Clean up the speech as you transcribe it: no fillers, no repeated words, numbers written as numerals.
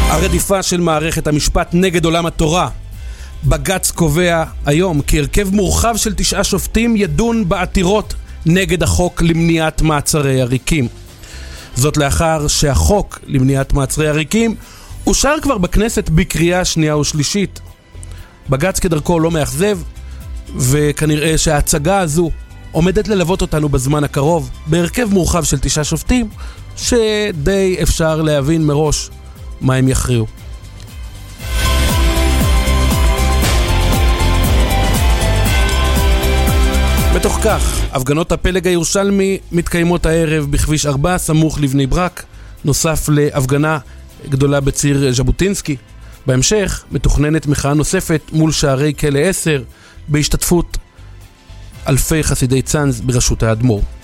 הרדיפה של מערכת המשפט נגד עולם התורה. בג"ץ קובע היום כי הרכב מורחב של 9 שופטים ידון בעתירות נגד החוק למניעת מעצרי עריקים. זאת לאחר שהחוק למניעת מעצרי עריקים אושר כבר בכנסת בקריאה שנייה ושלישית. בג"ץ כדרכו לא מאכזב, וכנראה שההצגה הזו עומדת ללוות אותנו בזמן הקרוב בהרכב מורחב של 9 שופטים שדי אפשר להבין מראש מה הם יכריעו. בתוך כך, הפגנות הפלג הירושלמי מתקיימות הערב בכביש 4 סמוך לבני ברק, נוסף להפגנה גדולה בציר ז'בוטינסקי. בהמשך מתוכננת מחאה נוספת מול שערי כלא 10 בהשתתפות אלפי חסידי צאנז בראשות האדמו"ר.